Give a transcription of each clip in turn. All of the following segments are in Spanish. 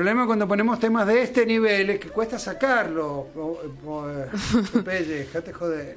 problema cuando ponemos temas de este nivel es que cuesta sacarlo. Pelle, dejate joder.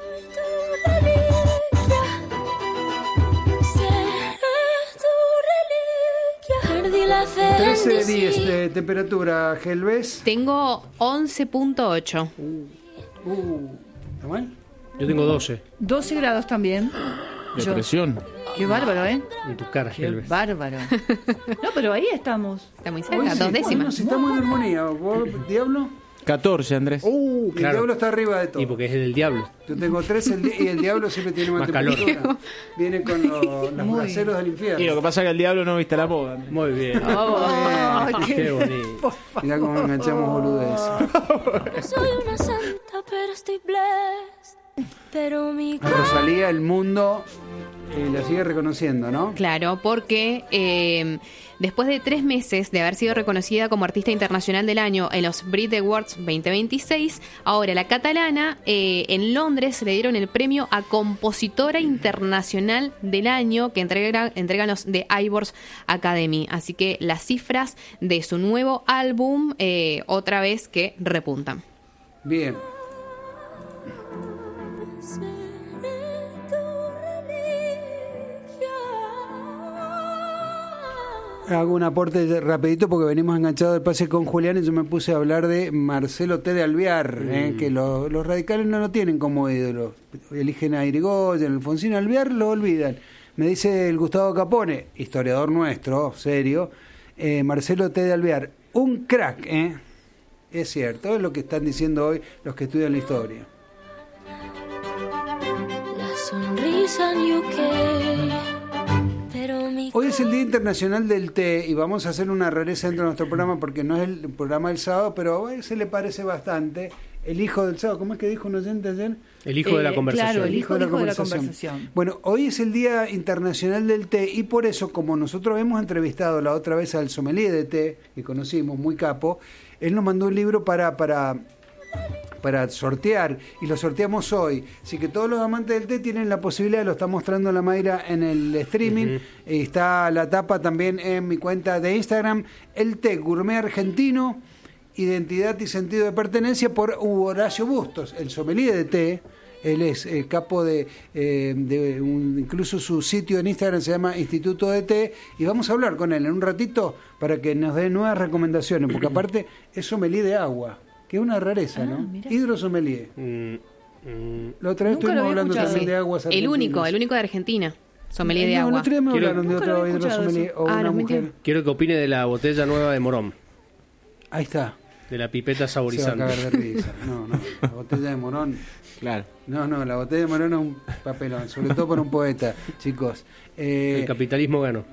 13:10 de temperatura, Gelbes. Tengo 11.8. ¿Está mal? Yo tengo 12. 12 grados también. Depresión. Qué bárbaro, ¿eh? En tu cara, Qué Gelbes. bárbaro. No, pero ahí estamos. Está muy cerca, 2 décimas. Bueno, si estamos en armonía. ¿Vos, Diablo? 14, Andrés. El Claro. Diablo está arriba de todo. Y porque es el diablo. Yo tengo 3 y el Diablo siempre tiene más calor. temperatura. Viene con los braceros del infierno. Y lo que pasa es que el diablo no viste la moda, Andrés. Muy bien. Ay, Qué bonito. Mirá cómo enganchamos boludez. Soy una santa, pero estoy blessed. Pero mi A Rosalía, el mundo la sigue reconociendo, ¿no? Claro, porque después de 3 meses de haber sido reconocida como Artista Internacional del Año en los Brit Awards 2026, ahora la catalana en Londres le dieron el premio a Compositora Internacional del Año que entregan los The Ivors Academy. Así que las cifras de su nuevo álbum otra vez que repuntan. Bien. Hago un aporte rapidito porque venimos enganchados del pase con Julián y yo me puse a hablar de Marcelo T. de Alvear, que los radicales no lo tienen como ídolo. Eligen a Irigoyen, Alfonsino Alvear, lo olvidan. Me dice el Gustavo Capone, historiador nuestro, serio, Marcelo T. de Alvear, un crack, es cierto, es lo que están diciendo hoy los que estudian la historia. la sonrisa en UK. Pero mi Hoy es el Día Internacional del Té y vamos a hacer una rareza dentro de nuestro programa porque no es el programa del sábado, pero a se le parece bastante. El hijo del sábado, ¿cómo es que dijo un oyente ayer? El hijo de la conversación. Claro, el hijo de la conversación. Bueno, hoy es el Día Internacional del Té y por eso, como nosotros hemos entrevistado la otra vez al sommelier de té, que conocimos, muy capo, él nos mandó un libro para sortear y lo sorteamos hoy. Así que todos los amantes del té tienen la posibilidad, lo está mostrando la Mayra en el streaming. Está la tapa también en mi cuenta de Instagram. El té gourmet argentino, identidad y sentido de pertenencia por Hugo Horacio Bustos, el sommelier de té. Él es capo incluso su sitio en Instagram se llama Instituto de Té y vamos a hablar con él en un ratito para que nos dé nuevas recomendaciones, porque aparte es sommelier de agua. Que es una rareza, ¿no? Mirá. Hidrosommelier. La otra vez Nunca lo estuvimos había hablando escuchado. también de aguas El argentinas. único de Argentina, sommelier de No, el agua. otro día me Quiero- hablaron de Nunca lo otro había escuchado hidrosommelier eso. o una no, mujer. mentira. Quiero que opine de la botella nueva de Morón, Ahí está. de la pipeta Se va a saborizante. cagar de risa. No, la botella de Morón. Claro. No, la botella de Morón es un papelón, sobre todo para un poeta, chicos. El capitalismo ganó.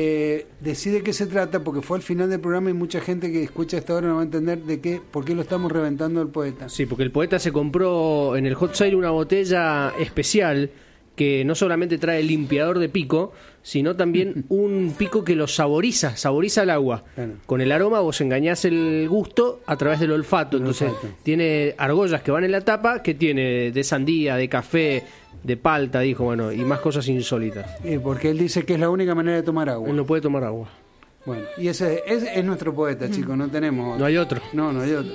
Decide qué se trata, porque fue al final del programa y mucha gente que escucha esta hora no va a entender por qué lo estamos reventando al poeta. Sí, porque el poeta se compró en el hot sale una botella especial que no solamente trae limpiador de pico, sino también un pico que lo saboriza el agua. Claro. Con el aroma vos engañás el gusto a través del olfato. Entonces tiene argollas que van en la tapa, que tiene de sandía, de café, de palta, dijo, bueno, y más cosas insólitas. Porque él dice que es la única manera de tomar agua. Él no puede tomar agua. Bueno, y ese es nuestro poeta, chicos, no tenemos... No hay otro. No hay otro.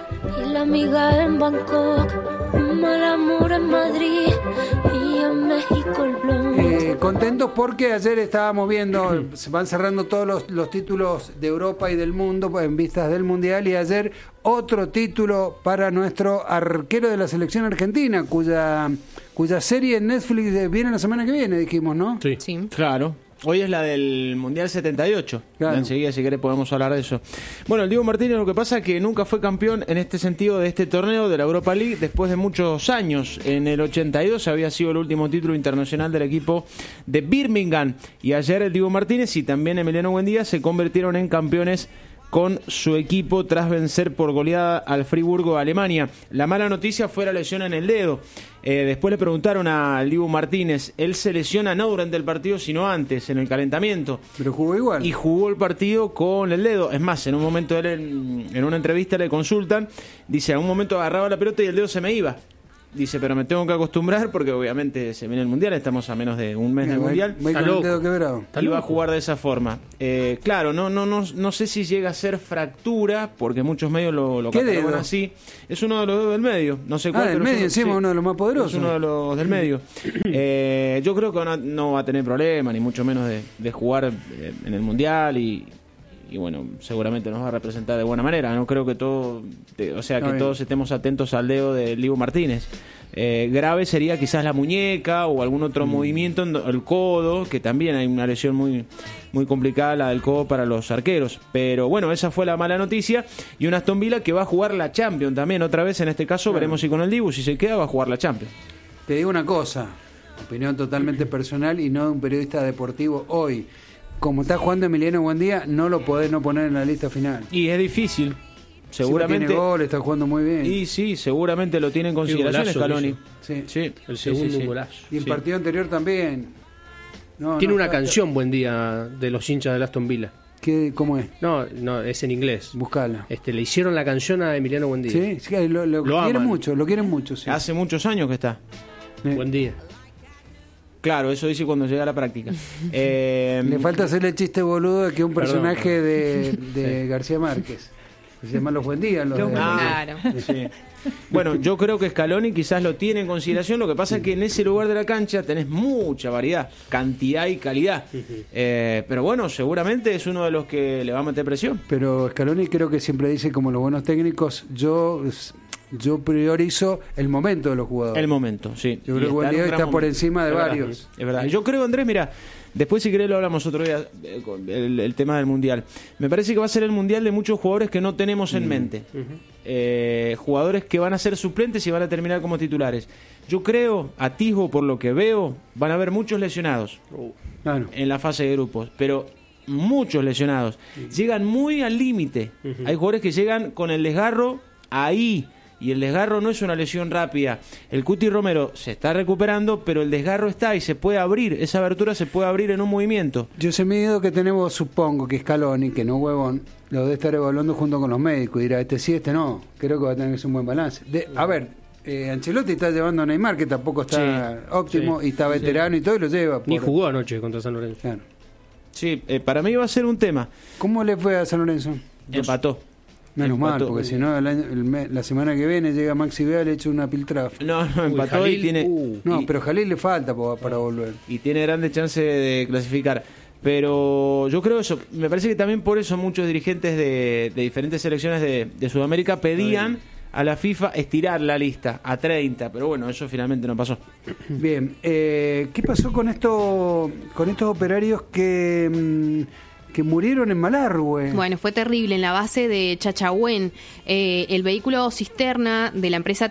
y la amiga en Bangkok, un mal amor en Madrid y en México el blond. Contentos porque ayer estábamos viendo, se van cerrando todos los títulos de Europa y del mundo pues, en vistas del Mundial y ayer otro título para nuestro arquero de la selección argentina, cuya serie en Netflix viene la semana que viene, dijimos, ¿no? Sí. Sí. Claro. Hoy es la del Mundial 78. Claro. Ya enseguida, si querés, podemos hablar de eso. Bueno, el Diego Martínez lo que pasa es que nunca fue campeón en este sentido de este torneo de la Europa League después de muchos años. En el 82 había sido el último título internacional del equipo de Birmingham. Y ayer el Diego Martínez y también Emiliano Buendía se convirtieron en campeones con su equipo tras vencer por goleada al Friburgo, Alemania. La mala noticia fue la lesión en el dedo. Después le preguntaron al Dibu Martínez, él se lesiona no durante el partido, sino antes, en el calentamiento. Pero jugó igual. Y jugó el partido con el dedo. Es más, en un momento él en una entrevista le consultan, dice, en un momento agarraba la pelota y el dedo se me iba. dice, pero me tengo que acostumbrar porque obviamente se viene el Mundial, estamos a menos de un mes del Mundial. Voy con el dedo quebrado. Y va a jugar de esa forma. Claro, no sé si llega a ser fractura, porque muchos medios lo catalogan así. Es uno de los dedos del medio, no sé cuál. Del medio encima, uno de los más poderosos. Es uno de los del medio. Yo creo que no va a tener problema, ni mucho menos de jugar en el Mundial y bueno, seguramente nos va a representar de buena manera. No creo que todos estemos atentos al dedo de Libu Martínez. Grave sería quizás la muñeca o algún otro movimiento, el codo, que también hay una lesión muy, muy complicada, la del codo para los arqueros. Pero bueno, esa fue la mala noticia. Y un Aston Villa que va a jugar la Champions también otra vez, en este caso. Veremos si con el Dibu, si se queda, va a jugar la Champions. Te digo una cosa, opinión totalmente personal y no de un periodista deportivo hoy. Como está jugando Emiliano Buendía, no lo podés no poner en la lista final. Y es difícil. Seguramente tiene gol, está jugando muy bien. Y sí, seguramente lo tiene en consideración Scaloni. Sí. El segundo golazo. Y el partido anterior también. Tiene una canción Buendía de los hinchas del Aston Villa. ¿Cómo es? No, es en inglés. Buscala. Le hicieron la canción a Emiliano Buendía. Sí, lo quieren mucho. Sí. Hace muchos años que está. Buendía. Claro, eso dice cuando llega a la práctica. Le falta hacerle el chiste boludo de que un personaje de García Márquez. Se llaman Los Buendías. Claro. Sí. Bueno, yo creo que Scaloni quizás lo tiene en consideración. Lo que pasa es que en ese lugar de la cancha tenés mucha variedad, cantidad y calidad. Pero bueno, seguramente es uno de los que le va a meter presión. Pero Scaloni creo que siempre dice, como los buenos técnicos, yo priorizo el momento de los jugadores. El momento, sí. Yo creo que Buendía está por encima de varios. Es verdad. Yo creo, Andrés, mira, después si querés lo hablamos otro día, el tema del Mundial. Me parece que va a ser el Mundial de muchos jugadores que no tenemos en mente. Jugadores que van a ser suplentes y van a terminar como titulares. Yo creo, atisbo por lo que veo, van a haber muchos lesionados en la fase de grupos, pero muchos lesionados. Llegan muy al límite. Hay jugadores que llegan con el desgarro ahí. Y el desgarro no es una lesión rápida. El Cuti Romero se está recuperando, pero el desgarro está y se puede abrir. Esa abertura se puede abrir en un movimiento. Yo sé miedo que tenemos, supongo que Scaloni, que no huevón, lo debe estar evaluando junto con los médicos. Y dirá, este sí, este no. Creo que va a tener que ser un buen balance. A ver, Ancelotti está llevando a Neymar, que tampoco está óptimo, y está veterano y todo, y lo lleva. Ni jugó anoche contra San Lorenzo. Claro. Sí, para mí va a ser un tema. ¿Cómo le fue a San Lorenzo? Empató. Menos mal, porque si no, la semana que viene llega Maxi Vea, le echa una piltrafa. No, empató Jalil, y tiene... pero Jalil le falta para volver. Y tiene grandes chances de clasificar. Pero yo creo eso. Me parece que también por eso muchos dirigentes de diferentes selecciones de Sudamérica pedían a la FIFA estirar la lista a 30. Pero bueno, eso finalmente no pasó. Bien, ¿qué pasó con estos operarios que murieron en Malargüe? Bueno, fue terrible. En la base de Chachagüén, el vehículo cisterna de la empresa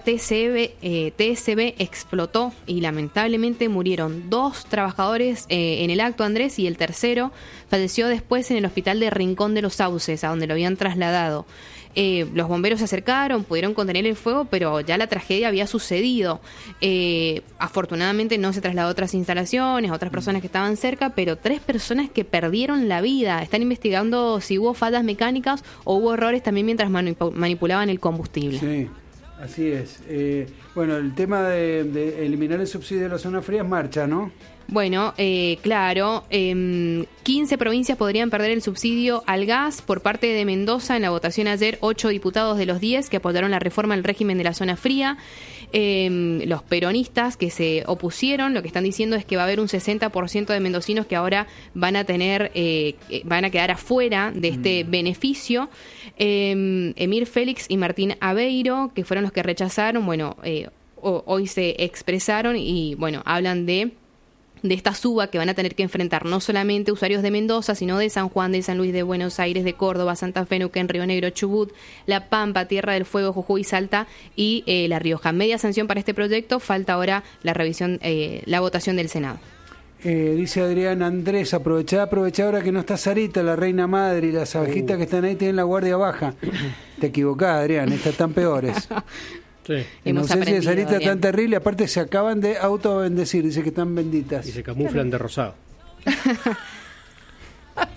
TSB explotó y lamentablemente murieron 2 trabajadores en el acto, Andrés, y el tercero falleció después en el hospital de Rincón de los Sauces, a donde lo habían trasladado. Los bomberos se acercaron, pudieron contener el fuego, pero ya la tragedia había sucedido. Afortunadamente no se trasladó a otras instalaciones, a otras personas que estaban cerca, pero 3 personas que perdieron la vida. Están investigando si hubo fallas mecánicas o hubo errores también mientras manipulaban el combustible. Sí, así es. Bueno, el tema de eliminar el subsidio de la zona fría es marcha, ¿no? Bueno, claro, 15 provincias podrían perder el subsidio al gas por parte de Mendoza. En la votación ayer, 8 diputados de los 10 que apoyaron la reforma al régimen de la zona fría. Los peronistas que se opusieron, lo que están diciendo es que va a haber un 60% de mendocinos que ahora van a quedar afuera de este beneficio. Emir Félix y Martín Aveiro, que fueron los que rechazaron, bueno, hoy se expresaron y bueno, hablan de esta suba que van a tener que enfrentar no solamente usuarios de Mendoza, sino de San Juan, de San Luis, de Buenos Aires, de Córdoba, Santa Fe, Neuquén, Río Negro, Chubut, La Pampa, Tierra del Fuego, Jujuy, Salta y La Rioja. Media sanción para este proyecto, falta ahora la revisión, la votación del Senado. Dice Adrián Andrés, aprovechá ahora que no está Sarita, la reina madre, y las abejitas que están ahí tienen la guardia baja. Te equivocás, Adrián, estas están peores. Sí. En ausencia de Sarita tan terrible, aparte se acaban de auto-bendecir, dice que están benditas. Y se camuflan de rosado.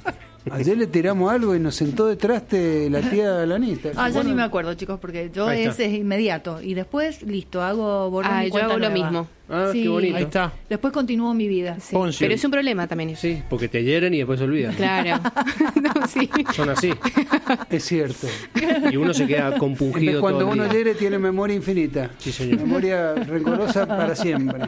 Ayer le tiramos algo y nos sentó detrás de la tía Lanista. Ya ni me acuerdo, chicos, porque yo es inmediato. Y después, listo, hago borrón y yo cuenta hago lo nueva. mismo. Sí. Qué bonito. Ahí está. Después continúo mi vida. Sí. Pero es un problema también eso. Sí, porque te hieren y después se olvidan. Claro. No, sí. Son así. Es cierto. Y uno se queda compungido Cuando todo el uno día. hiere tiene memoria infinita. Sí, señor. Memoria rencorosa para siempre.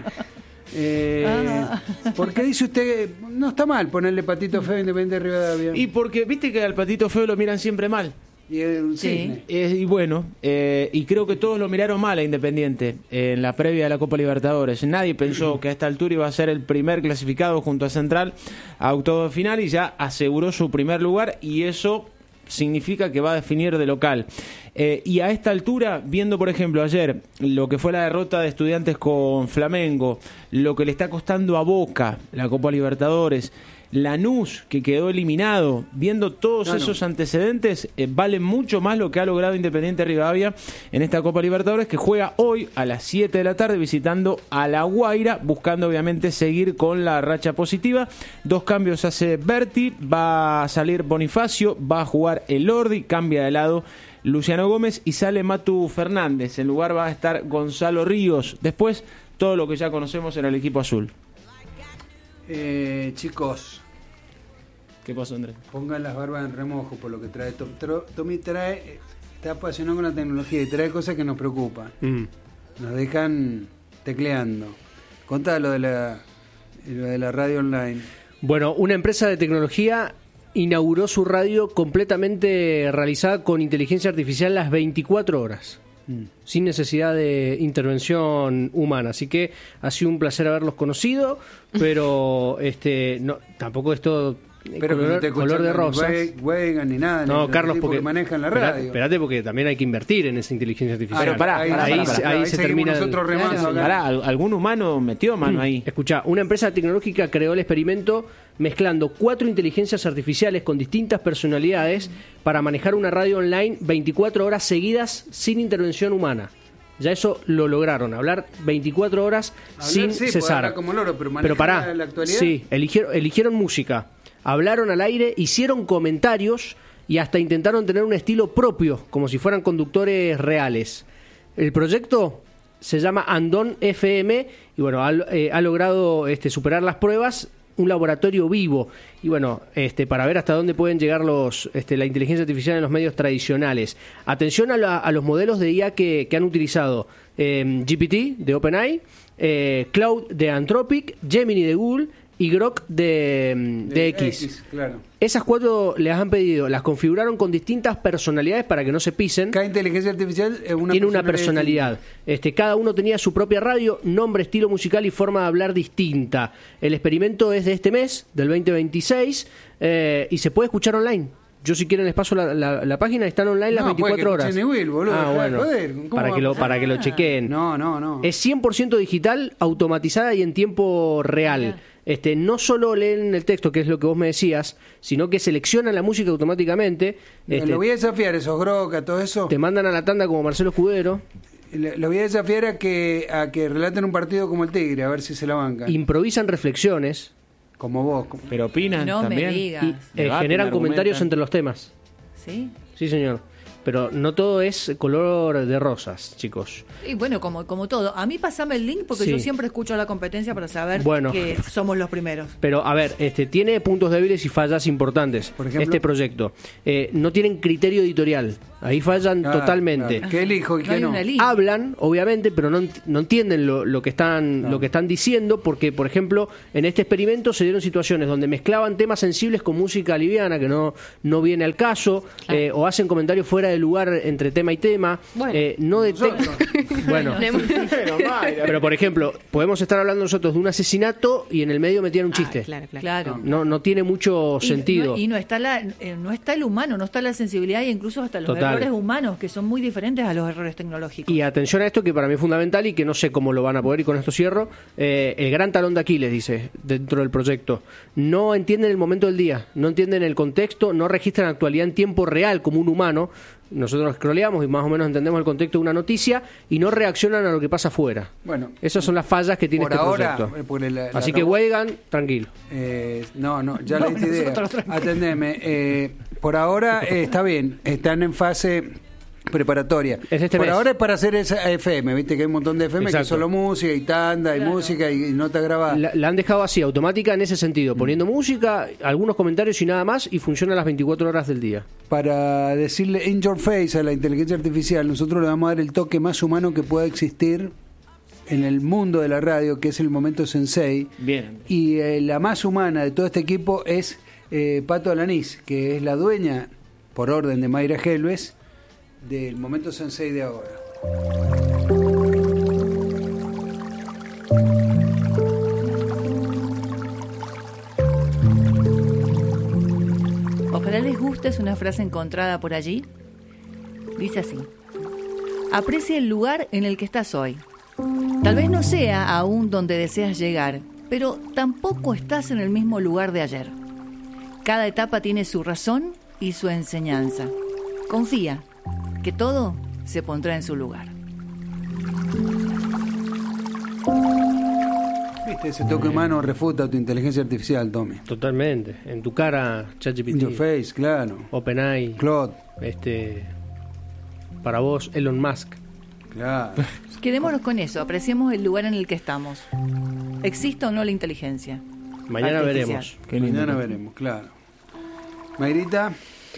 ¿Por qué dice usted que no está mal ponerle patito feo a Independiente Rivadavia? Y porque viste que al patito feo lo miran siempre mal. Y es un cisne. Y bueno, y creo que todos lo miraron mal a Independiente en la previa de la Copa Libertadores. Nadie pensó que a esta altura iba a ser el primer clasificado junto a Central a octavos de final y ya aseguró su primer lugar y eso significa que va a definir de local. Y a esta altura, viendo por ejemplo ayer lo que fue la derrota de Estudiantes con Flamengo, lo que le está costando a Boca la Copa Libertadores, Lanús que quedó eliminado, viendo todos esos antecedentes, vale mucho más lo que ha logrado Independiente Rivadavia en esta Copa Libertadores, que juega hoy a las 7 de la tarde visitando a La Guaira, buscando obviamente seguir con la racha positiva. 2 cambios hace Berti, va a salir Bonifacio, va a jugar Elordi, cambia de lado Luciano Gómez y sale Matu Fernández. En lugar va a estar Gonzalo Ríos. Después, todo lo que ya conocemos en el equipo azul. Chicos, ¿Qué pasó, Andrés? pongan las barbas en remojo por lo que trae Tommy. Está apasionado con la tecnología y trae cosas que nos preocupan. Nos dejan tecleando. Contá lo de la radio online. Bueno, una empresa de tecnología inauguró su radio completamente realizada con inteligencia artificial las 24 horas. Sin necesidad de intervención humana. Así que ha sido un placer haberlos conocido, pero no, tampoco es todo Pero que no te color de rosas. Juegan ni nada. No, ni Carlos, porque manejan la radio. Espérate, porque también hay que invertir en esa inteligencia artificial. Pero pará, ahí se seguimos termina. nosotros remando acá. Pará, ¿algún humano metió mano ahí? Escuchá, una empresa tecnológica creó el experimento mezclando 4 inteligencias artificiales con distintas personalidades para manejar una radio online 24 horas seguidas sin intervención humana. Ya eso lo lograron, hablar 24 horas sin cesar. Como loro, pero pará, la actualidad. sí, eligieron música, hablaron al aire, hicieron comentarios y hasta intentaron tener un estilo propio, como si fueran conductores reales. El proyecto se llama Andon FM y bueno, ha logrado superar las pruebas, un laboratorio vivo y bueno, para ver hasta dónde pueden llegar la inteligencia artificial en los medios tradicionales. Atención a los modelos de IA que han utilizado: GPT de OpenAI, Cloud de Anthropic, Gemini de Google y Grok de X. Claro. Esas 4 les han pedido, las configuraron con distintas personalidades para que no se pisen. Cada inteligencia artificial tiene una personalidad. Cada uno tenía su propia radio, nombre, estilo musical y forma de hablar distinta. El experimento es de este mes, del 2026, y se puede escuchar online. Yo si quieren les paso la página, están online las 24 horas. Will, boludo, bueno, joder, para que lo chequeen. No. Es 100% digital, automatizada y en tiempo real. No solo leen el texto, que es lo que vos me decías, sino que seleccionan la música automáticamente. Lo voy a desafiar, esos Groca, todo eso. Te mandan a la tanda como Marcelo Escudero. Lo voy a desafiar a que relaten un partido como el Tigre, a ver si se la bancan. Improvisan reflexiones. Como vos. Pero opinan No también. me digas. Y Debaten, generan comentarios argumentan. entre los temas. ¿Sí? Sí, señor. Pero no todo es color de rosas, chicos. Y bueno, como todo. A mí pasame el link porque Sí. yo siempre escucho la competencia para saber Bueno. que somos los primeros. Pero, a ver, tiene puntos débiles y fallas importantes. Por ejemplo. Este proyecto. No tienen criterio editorial. Ahí fallan totalmente. Claro. ¿Qué elijo y No qué hay no? una línea. Hablan, obviamente, pero no entienden lo que están diciendo, porque, por ejemplo, en este experimento se dieron situaciones donde mezclaban temas sensibles con música liviana, que no viene al caso, Claro. o hacen comentarios fuera de lugar entre tema y tema. Bueno. No detectan. Bueno, pero por ejemplo, podemos estar hablando nosotros de un asesinato y en el medio metían un chiste. Claro. No tiene mucho sentido. Y no está el humano, no está la sensibilidad e incluso hasta los Total. errores humanos que son muy diferentes a los errores tecnológicos. Y atención a esto que para mí es fundamental y que no sé cómo lo van a poder, y con esto cierro, el gran talón de Aquiles, dice, dentro del proyecto. No entienden el momento del día, no entienden el contexto, no registran actualidad en tiempo real como un humano. Nosotros nos scrolleamos y más o menos entendemos el contexto de una noticia y no reaccionan a lo que pasa afuera. Bueno, esas son las fallas que tiene por este ahora, proyecto. Así que Weigan, tranquilo. No, ya le di idea. Atendeme. Por ahora está bien, están en fase preparatoria. Por mes. ahora es para hacer esa FM, viste que hay un montón de FM Exacto. que es solo música y tanda y música y nota grabada. La han dejado así, automática en ese sentido, poniendo música, algunos comentarios y nada más, y funciona las 24 horas del día. Para decirle in your face a la inteligencia artificial, nosotros le vamos a dar el toque más humano que pueda existir en el mundo de la radio, que es el momento sensei. Bien. Y la más humana de todo este equipo es Pato Alanís, que es la dueña, por orden de Mayra Helves, del momento sensei de ahora. Ojalá les guste, es una frase encontrada por allí. Dice así: aprecia el lugar en el que estás hoy. Tal vez no sea aún donde deseas llegar, pero tampoco estás en el mismo lugar de ayer. Cada etapa tiene su razón y su enseñanza. Confía que todo se pondrá en su lugar. ¿Viste? Ese toque humano refuta tu inteligencia artificial, Tommy. Totalmente. En tu cara, ChatGPT. In your face, claro. OpenAI. Claude. Para vos, Elon Musk. Claro. Quedémonos con eso, apreciemos el lugar en el que estamos. ¿Existe o no la inteligencia? Mañana artificial? veremos. Qué lindo. Mañana veremos, claro. Mayrita,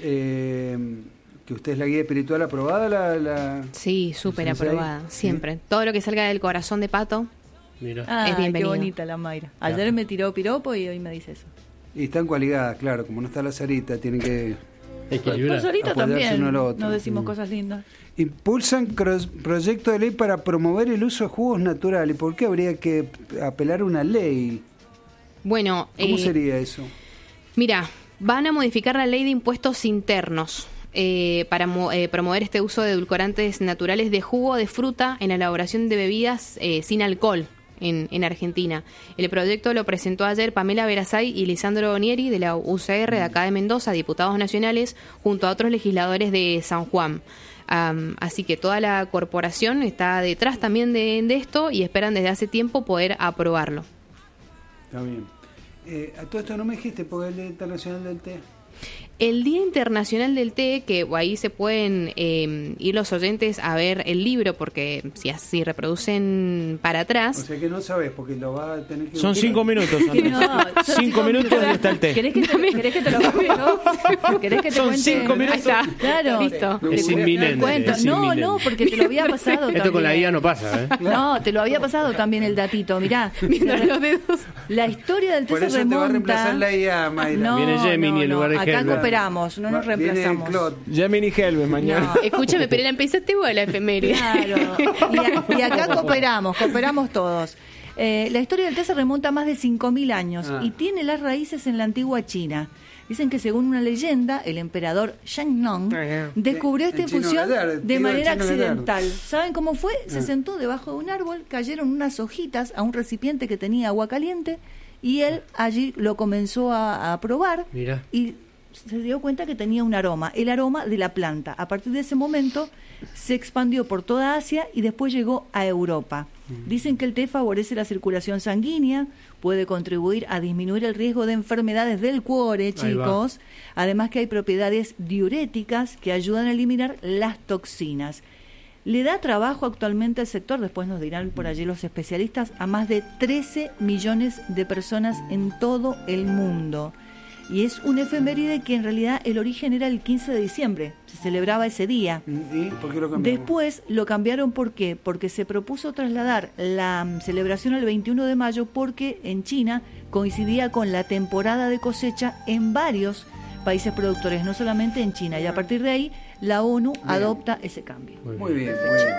que usted es la guía espiritual aprobada, la... Sí, súper ¿Sensei? aprobada, siempre. Todo lo que salga del corazón de Pato. Mira. Ah, Es qué bienvenido. bonita la Mayra. Ayer me tiró piropo y hoy me dice eso. Y están coaligadas, claro, como no está la Sarita, tienen que... Nosotros Apoyarse también uno al otro. nos decimos cosas lindas. Impulsan proyecto de ley para promover el uso de jugos naturales. ¿Por qué habría que apelar a una ley? Bueno, ¿Cómo sería eso? mira, van a modificar la ley de impuestos internos para promover este uso de edulcorantes naturales de jugo de fruta en la elaboración de bebidas sin alcohol en Argentina. El proyecto lo presentó ayer Pamela Verasay y Lisandro Nieri de la UCR de acá de Mendoza, diputados nacionales, junto a otros legisladores de San Juan. Así que toda la corporación está detrás también de esto y esperan desde hace tiempo poder aprobarlo. Está bien. A todo esto no me dijiste, porque el Día Internacional del Té. El Día Internacional del Té, que ahí se pueden ir los oyentes a ver el libro, porque si así reproducen para atrás. O sea que no sabes, porque lo vas a tener que... Son 5 minutos. Andrés. No, 5 minutos y está el té. ¿Querés que te lo cuente? ¿Querés que te Son cuente? 5 minutos. Ahí está. Claro. Listo. Es Te inminente. cuento. Es No, inminente. no, porque te lo había pasado Esto con la también. IA no pasa, ¿eh? No, te lo había pasado también el datito. Mirá, Viendo los dedos. la historia del té Por se eso te va a remonta. reemplazar la IA, Mayra. No, Viene Gemini en lugar de acá Helber. cooperamos, no nos Viene reemplazamos. Claude. Gemini Helves mañana. No. Escúchame, pero la empezaste vos la efeméride. Claro, y acá cooperamos todos. La historia del té se remonta a más de 5.000 años y tiene las raíces en la antigua China. Dicen que según una leyenda, el emperador Shang Nong descubrió esta En chino infusión gallardo, de tío, manera en chino gallardo. accidental. ¿Saben cómo fue? Se sentó debajo de un árbol, cayeron unas hojitas a un recipiente que tenía agua caliente y él allí lo comenzó a probar Mira. y se dio cuenta que tenía un aroma, el aroma de la planta. A partir de ese momento se expandió por toda Asia y después llegó a Europa. Dicen que el té favorece la circulación sanguínea, puede contribuir a disminuir el riesgo de enfermedades del cuore, Ahí va. chicos. Además que hay propiedades diuréticas que ayudan a eliminar las toxinas. Le da trabajo actualmente al sector, después nos dirán por allí los especialistas, a más de 13 millones de personas en todo el mundo. Y es un efeméride que en realidad el origen era el 15 de diciembre, se celebraba ese día. ¿Y por qué lo cambiamos? Después lo cambiaron, ¿por qué? Porque se propuso trasladar la celebración al 21 de mayo porque en China coincidía con la temporada de cosecha en varios países productores, no solamente en China. Y a partir de ahí la ONU adopta ese cambio. Muy bien, muy bien.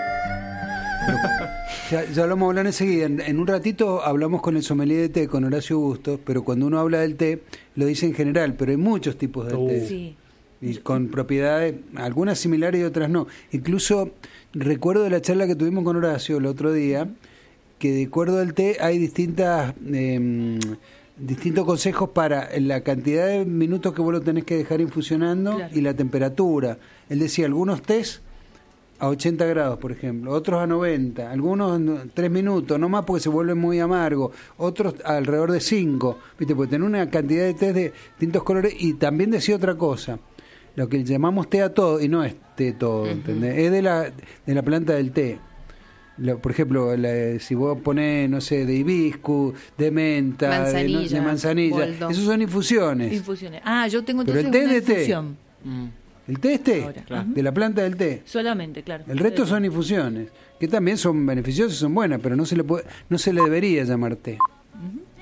Ya lo vamos a hablar enseguida. En un ratito hablamos con el sommelier de té, con Horacio Bustos, pero cuando uno habla del té, lo dice en general, pero hay muchos tipos de té. Sí. y con propiedades, algunas similares y otras no. Incluso recuerdo de la charla que tuvimos con Horacio el otro día, que de acuerdo al té hay distintos consejos para la cantidad de minutos que vos lo tenés que dejar infusionando, claro, y la temperatura. Él decía, algunos tés a 80 grados, por ejemplo, otros a 90, algunos 3 minutos, no más porque se vuelven muy amargos, otros alrededor de 5, ¿viste? Porque tener una cantidad de tés de distintos colores. Y también decía otra cosa, lo que llamamos té a todo, y no es té todo, ¿entendés? Es de la planta del té. Por ejemplo, si vos ponés, no sé, de hibiscus, de menta, de manzanilla, boldo, esos son infusiones. Yo tengo entonces una infusión. El té es té, claro, de la planta del té. Solamente, claro. El resto son infusiones, que también son beneficiosas y son buenas, pero no se le debería llamar té.